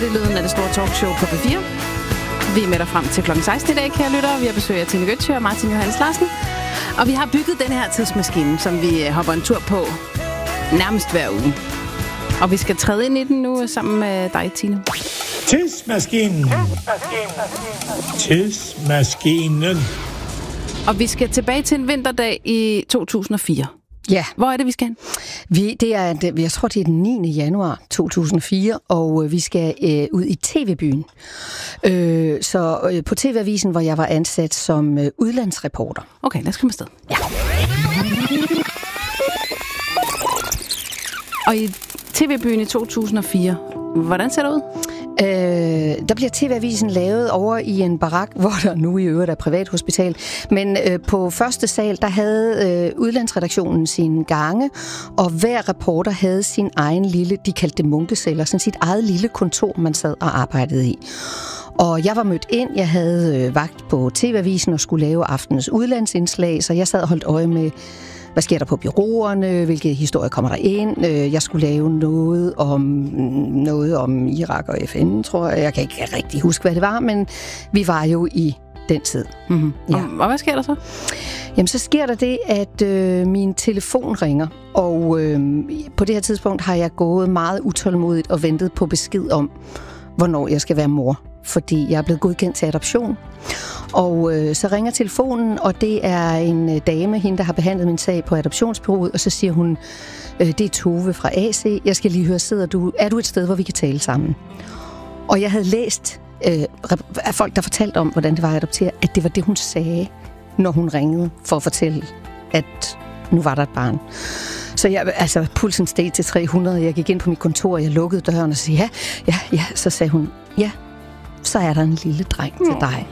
Det er lyden af det store talkshow på P4. Vi er med dig frem til kl. 16 i dag, kære lyttere. Vi har besøg af Tine Gøtzsche og Martin Johannes Larsen. Og vi har bygget den her tidsmaskine, som vi hopper en tur på nærmest hver uge. Og vi skal træde ind i den nu sammen med dig, Tine. Tidsmaskinen. Tidsmaskinen. Og vi skal tilbage til en vinterdag i 2004. Ja. Hvor er det, vi skal hen? Jeg tror, det er den 9. januar 2004, og vi skal ud i TV-byen. Så på TV-avisen, hvor jeg var ansat som udlandsreporter. Okay, lad os komme afsted. Ja. Og i TV-byen i 2004, hvordan ser det ud? Der bliver TV-avisen lavet over i en barak, hvor der nu i øvrigt er privathospital. Men på første sal, der havde udlandsredaktionen sine gange, og hver reporter havde sin egen lille, de kaldte det munkeceller, sådan sit eget lille kontor, man sad og arbejdede i. Og jeg var mødt ind, jeg havde vagt på TV-avisen og skulle lave aftenens udlandsindslag, så jeg sad og holdt øje med, hvad sker der på bureauerne? Hvilke historier kommer der ind? Jeg skulle lave noget om Irak og FN, tror jeg. Jeg kan ikke rigtig huske, hvad det var, men vi var jo i den tid. Mm-hmm. Ja. Og hvad sker der så? Jamen, så sker der det, at min telefon ringer. Og på det her tidspunkt har jeg gået meget utålmodigt og ventet på besked om, hvornår jeg skal være mor. Fordi jeg er blevet godkendt til adoption. Og så ringer telefonen, og det er en dame, hende der har behandlet min sag på adoptionsbureauet, og så siger hun, det er Tove fra AC, jeg skal lige høre, er du et sted, hvor vi kan tale sammen? Og jeg havde læst af folk, der fortalte om, hvordan det var at adoptere, at det var det, hun sagde, når hun ringede for at fortælle, at nu var der et barn. Så pulsen steg til 300, jeg gik ind på mit kontor, og jeg lukkede døren og sagde, ja, så sagde hun, ja, så er der en lille dreng til dig.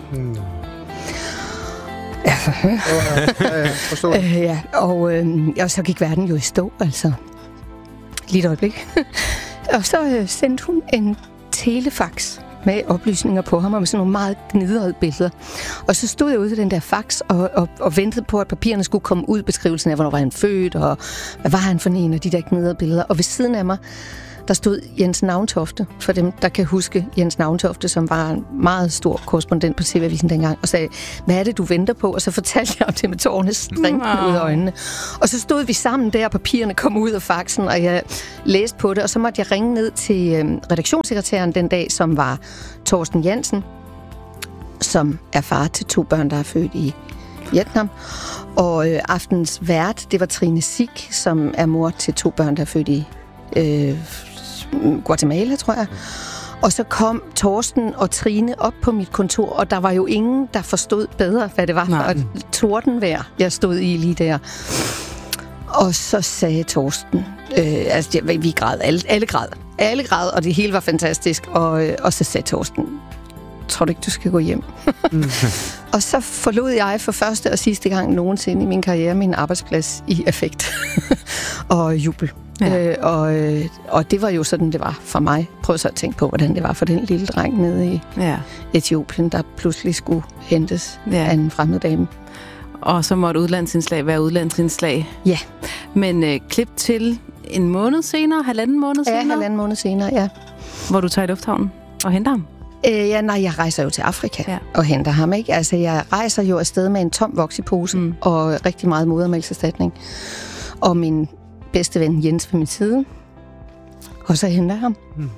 Og så gik verden jo i stå, altså. Lige et øjeblik. Og så sendte hun en telefax med oplysninger på ham, og med sådan nogle meget gnidrede billeder. Og så stod jeg ude ved den der fax og ventede på, at papirerne skulle komme ud, beskrivelsen af, hvornår var han født, og hvad var han for en af de der gnidrede billeder. Og ved siden af mig, der stod Jens Navntofte, for dem, der kan huske Jens Navntofte, som var en meget stor korrespondent på TV-avisen dengang, og sagde, hvad er det, du venter på? Og så fortalte jeg om det med tårerne stringende ud af øjnene. Og så stod vi sammen der, og papirerne kom ud af faxen, og jeg læste på det, og så måtte jeg ringe ned til redaktionssekretæren den dag, som var Torsten Jansen, som er far til 2 børn, der er født i Vietnam. Og aftens vært, det var Trine Sig, som er mor til 2 børn, der er født i Guatemala, tror jeg. Og så kom Torsten og Trine op på mit kontor, og der var jo ingen, der forstod bedre, hvad det var for et tordenvejr, jeg stod i lige der. Og så sagde Torsten, vi græd, alle græd, og det hele var fantastisk. Og så sagde Torsten, tror du ikke, du skal gå hjem? Og så forlod jeg for første og sidste gang nogensinde i min karriere min arbejdsplads i affekt og jubel. Ja. Og det var jo sådan, det var for mig. Prøv så at tænke på, hvordan det var for den lille dreng nede i Etiopien, der pludselig skulle hentes af en fremmed dame. Og så måtte udlandsindslag være udlandsindslag. Ja. Men klip til en måned senere, 1,5 måned senere? Ja, 1,5 måned senere, ja. Hvor du tager i lufthavnen og henter ham? Jeg rejser jo til Afrika og henter ham, ikke? Altså, jeg rejser jo afsted med en tom voksepose og rigtig meget modermælkserstatning. Og min bedste ven Jens ved min side. Og så henter jeg ham.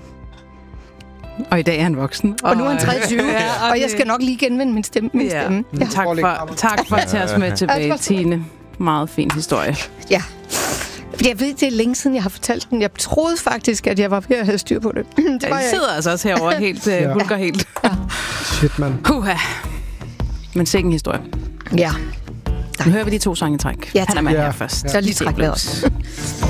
Og i dag er han voksen. Og nu er han 23, og jeg skal nok lige genvinde min stemme. Ja. Tak for at tage os med tilbage, Tine. Meget fin historie. Ja. Jeg ved, det er længe siden, jeg har fortalt den. Jeg troede faktisk, at jeg var ved at have styr på det. Det var sidder altså også herovre helt hulker helt. Ja. Shit, mand. Men sikke en historie. Ja. Nu hører vi de 2 sange i træk. Ja, han er med her først. Så lige træk med os.